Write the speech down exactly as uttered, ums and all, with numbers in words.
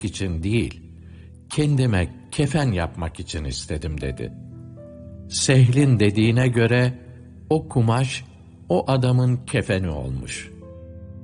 için değil, kendime kefen yapmak için istedim dedi. Sehl'in dediğine göre o kumaş o adamın kefeni olmuş.